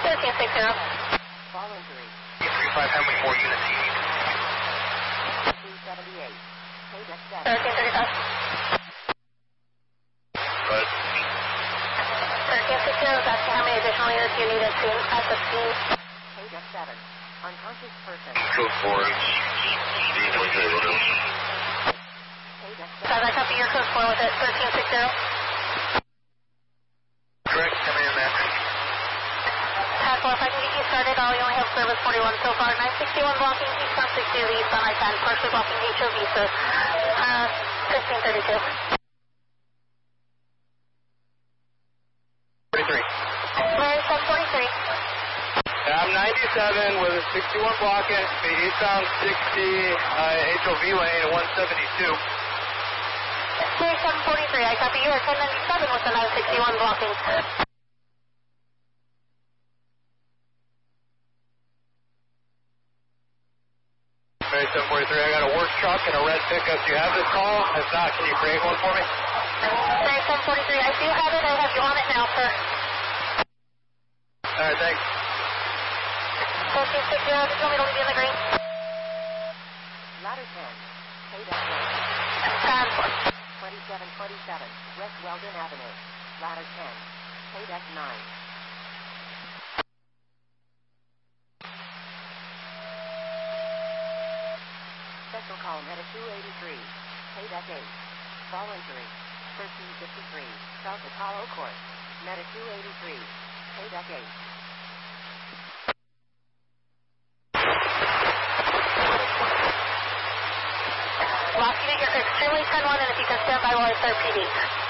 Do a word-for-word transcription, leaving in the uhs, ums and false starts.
thirteen sixty. Fall injury. three five, how many more units do you need? two seventy-eight. Paydeck seven. thirteen thirty-five. Good. thirteen sixty is asking how many additional units you need at scene, at the scene. Paydeck seven. Unconscious person. Code four. Paydeck Sorry, seven. I copy your code four with it, thirteen sixty. Correct, come in, Max. Well, if I can get you started, I'll only have service forty-one so far. nine sixty-one blocking eastbound sixty to the east on I ten, partially blocking H O V, so uh, fifteen thirty-two. forty-three. Mary, seven forty-three. I'm ninety-seven with a sixty-one blocking, the eastbound sixty, uh, H O V lane, one seventy-two. Mary, seven forty-three, I copy you are ten ninety-seven with the nine sixty-one blocking. Mary seven forty-three, I got a work truck and a red pickup. Do you have this call? If not, can you create one for me? Mary, seven forty-three, I do have it. I have you on it now, sir. Alright, thanks. thirteen sixty, just want me to leave you in the green. Ladder ten. Paydeck one. ten four. twenty-seven twenty-seven. West Weldon Avenue. Ladder ten. Paydeck nine. Special call Meta two eighty-three. Paydeck eight. Fall injury. thirteen fifty-three. South Apollo Court. Meta two eighty-three. Paydeck eight. Lost unit, you're extremely ten one, and if you can stand by while I start P D.